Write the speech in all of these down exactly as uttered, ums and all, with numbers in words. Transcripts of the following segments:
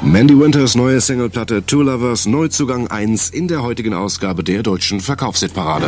Mandy Winters neue Singleplatte Two Lovers, Neuzugang eins in der heutigen Ausgabe der deutschen Verkaufshitparade.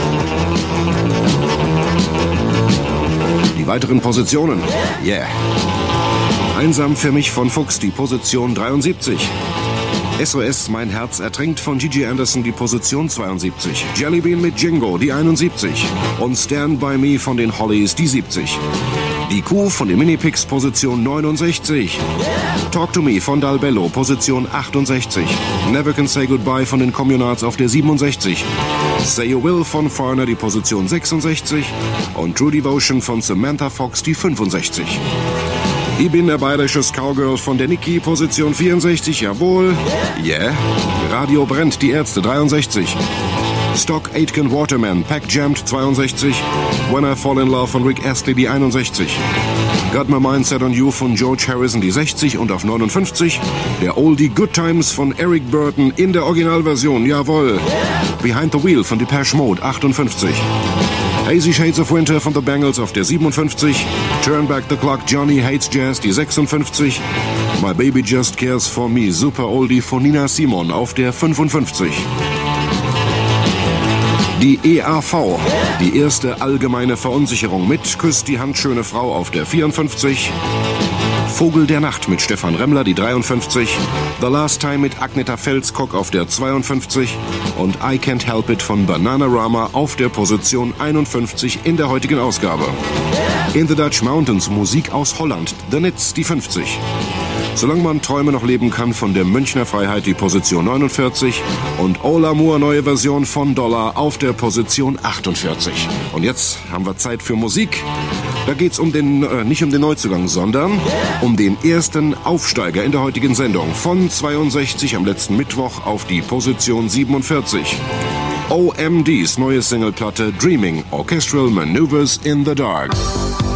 Die weiteren Positionen. Yeah. Einsam für mich von Fuchs, die Position dreiundsiebzig. S O S, mein Herz ertrinkt von Gigi Anderson, die Position zweiundsiebzig. Jellybean mit Jingo, die einundsiebzig. Und Stand By Me von den Hollies, die siebzig. Die Kuh von den Minipix, Position neunundsechzig. Talk to Me von Dalbello, Position achtundsechzig. Never Can Say Goodbye von den Communards auf der siebenundsechzig. Say You Will von Foreigner, die Position sechsundsechzig. Und True Devotion von Samantha Fox, die fünfundsechzig. Ich bin der bayerische Cowgirl von der Niki, Position vierundsechzig, jawohl. Yeah. Radio brennt, die Ärzte, dreiundsechzig. Stock Aitken Waterman, Pack Jammed, zweiundsechzig. When I Fall in Love von Rick Astley, die einundsechzig. Got My Mind Set on You von George Harrison, die sechzig. Und auf neunundfünfzig der Oldie Good Times von Eric Burton in der Originalversion, jawohl. Behind the Wheel von Depeche Mode, achtundfünfzig. Hazy Shades of Winter von The Bangles auf der siebenundfünfzig. Turn Back the Clock, Johnny Hates Jazz, die sechsundfünfzig. My Baby Just Cares for Me, Super Oldie von Nina Simon auf der fünfundfünfzig. Die E A V, die erste allgemeine Verunsicherung mit Küsst die Hand schöne Frau auf der vierundfünfzig. Vogel der Nacht mit Stefan Remmler, die dreiundfünfzig. The Last Time mit Agneta Felskog auf der zweiundfünfzig. Und I Can't Help It von Bananarama auf der Position einundfünfzig in der heutigen Ausgabe. In the Dutch Mountains, Musik aus Holland, The Nits, die fünfzig. Solange man Träume noch leben kann von der Münchner Freiheit, die Position neunundvierzig. Und All Amour, neue Version von Dollar auf der Position achtundvierzig. Und jetzt haben wir Zeit für Musik. Da geht's um den, äh, nicht um den Neuzugang, sondern um den ersten Aufsteiger in der heutigen Sendung. Von zweiundsechzig am letzten Mittwoch auf die Position siebenundvierzig. O M Ds neue Singleplatte Dreaming, Orchestral Maneuvers in the Dark.